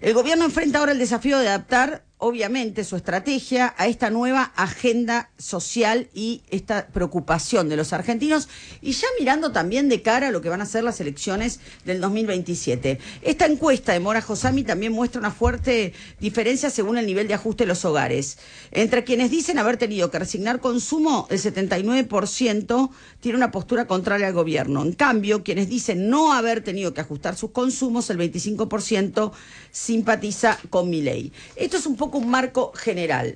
El gobierno enfrenta ahora el desafío de adaptar, obviamente, su estrategia a esta nueva agenda social y esta preocupación de los argentinos, y ya mirando también de cara a lo que van a ser las elecciones del 2027. Esta encuesta de Mora Josami también muestra una fuerte diferencia según el nivel de ajuste de los hogares. Entre quienes dicen haber tenido que resignar consumo, el 79% tiene una postura contraria al gobierno. En cambio, quienes dicen no haber tenido que ajustar sus consumos, el 25% simpatiza con Milei. Esto es un poco un marco general.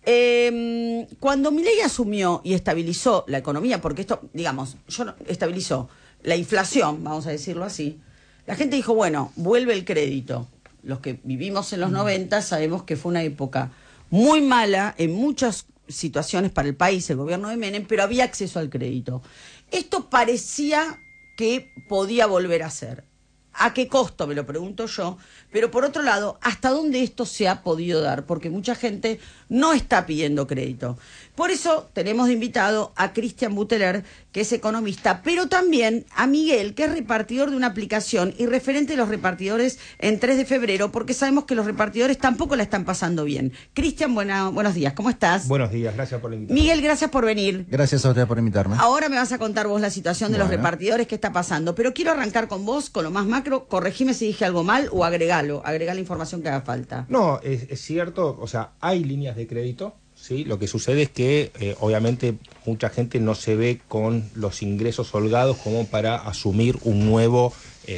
Cuando Milei asumió y estabilizó la economía, porque esto, digamos, estabilizó la inflación, vamos a decirlo así, la gente dijo, bueno, vuelve el crédito. Los que vivimos en los 90 sabemos que fue una época muy mala en muchas situaciones para el país, el gobierno de Menem, pero había acceso al crédito. Esto parecía que podía volver a ser. ¿A qué costo? Me lo pregunto yo. Pero por otro lado, ¿hasta dónde esto se ha podido dar? Porque mucha gente no está pidiendo crédito. Por eso tenemos de invitado a Cristian Buteler, que es economista, pero también a Miguel, que es repartidor de una aplicación y referente de los repartidores en 3 de febrero, porque sabemos que los repartidores tampoco la están pasando bien. Cristian, buenos días, ¿cómo estás? Buenos días, gracias por la invitación. Miguel, gracias por venir. Gracias a usted por invitarme. Ahora me vas a contar vos la situación de los repartidores, qué está pasando, pero quiero arrancar con vos, con lo más macro. Corregime si dije algo mal o agregá la información que haga falta. No, es cierto, o sea, hay líneas de crédito, ¿sí? Lo que sucede es que obviamente mucha gente no se ve con los ingresos holgados como para asumir un nuevo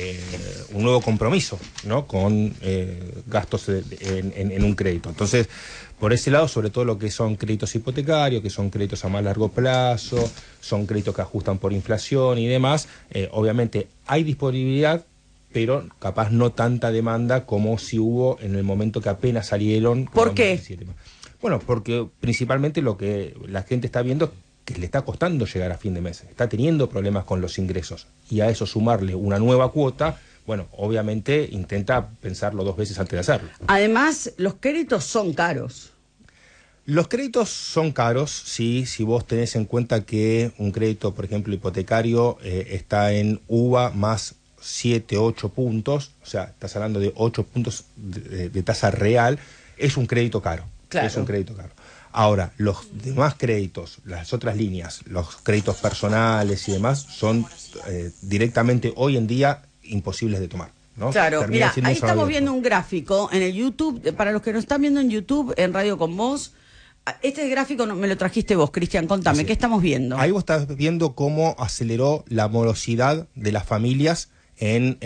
compromiso, ¿no? Con gastos en un crédito. Entonces, por ese lado, sobre todo lo que son créditos hipotecarios, que son créditos a más largo plazo, son créditos que ajustan por inflación y demás, obviamente hay disponibilidad, pero capaz no tanta demanda como si hubo en el momento que apenas salieron. ¿Por qué? Bueno, porque principalmente lo que la gente está viendo es que le está costando llegar a fin de mes, está teniendo problemas con los ingresos, y a eso sumarle una nueva cuota, bueno, obviamente intenta pensarlo 2 veces antes de hacerlo. Además, los créditos son caros. Los créditos son caros, sí, si vos tenés en cuenta que un crédito, por ejemplo, hipotecario, está en UVA más 7, 8 puntos, o sea, estás hablando de 8 puntos de tasa real, es un crédito caro. Claro. Es un crédito caro. Ahora, los demás créditos, las otras líneas, los créditos personales y demás, son directamente hoy en día imposibles de tomar, ¿no? Claro, mira, ahí estamos viendo un gráfico en el YouTube, para los que nos están viendo en YouTube, en Radio con Vos. Este gráfico me lo trajiste vos, Cristian, contame, ¿qué estamos viendo? Ahí vos estás viendo cómo aceleró la morosidad de las familias en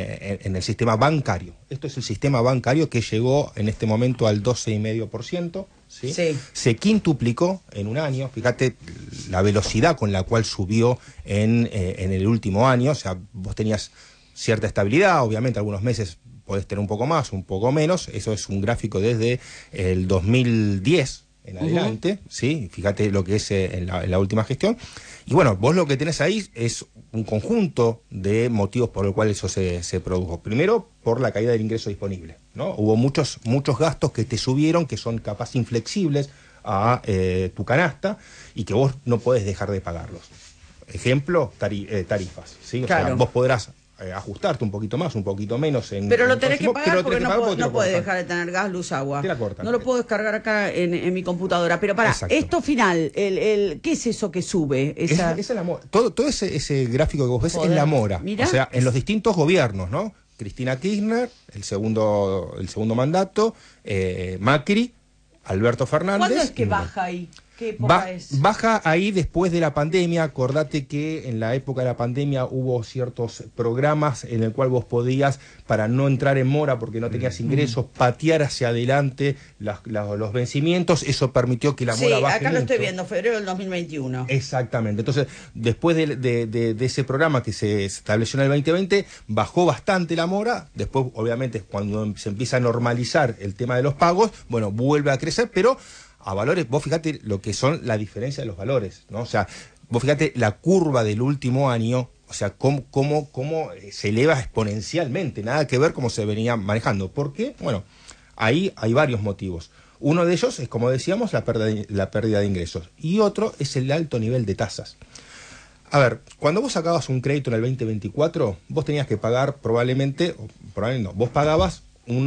el sistema bancario. Esto es el sistema bancario que llegó en este momento al 12,5%, ¿sí? Sí. Se quintuplicó en un año, fíjate la velocidad con la cual subió en el último año, o sea, vos tenías cierta estabilidad, obviamente algunos meses podés tener un poco más, un poco menos, eso es un gráfico desde el 2010 en adelante, ¿sí? Fíjate lo que es en la última gestión. Y bueno, vos lo que tenés ahí es un conjunto de motivos por los cuales eso se produjo. Primero, por la caída del ingreso disponible, ¿no? Hubo muchos gastos que te subieron, que son capaz inflexibles a tu canasta y que vos no podés dejar de pagarlos. Ejemplo, tarifas, ¿sí? O sea, vos podrás ajustarte un poquito más, un poquito menos pero lo tenés que pagar porque no podés dejar de tener gas, luz, agua. No lo puedo descargar acá en mi computadora. Pero para esto final, ¿qué es eso que sube? Esa es la mora. Todo ese gráfico que vos ves es la mora. Mirá. O sea, en los distintos gobiernos, ¿no? Cristina Kirchner, el segundo mandato, Macri, Alberto Fernández. ¿Cuándo es que baja ahí? ¿Qué época es? Baja ahí después de la pandemia. Acordate que en la época de la pandemia hubo ciertos programas en el cual vos podías, para no entrar en mora porque no tenías ingresos, patear hacia adelante los vencimientos. Eso permitió que la mora baje. Sí, acá lo estoy viendo, febrero del 2021. Exactamente. Entonces, después de ese programa que se estableció en el 2020, bajó bastante la mora. Después, obviamente, cuando se empieza a normalizar el tema de los pagos, bueno, vuelve a crecer, pero a valores, vos fíjate lo que son la diferencia de los valores, ¿no? O sea, vos fíjate la curva del último año, o sea, cómo se eleva exponencialmente, nada que ver cómo se venía manejando. ¿Por qué? Bueno, ahí hay varios motivos. Uno de ellos es, como decíamos, la pérdida de ingresos. Y otro es el alto nivel de tasas. A ver, cuando vos sacabas un crédito en el 2024, vos tenías que pagar probablemente no, vos pagabas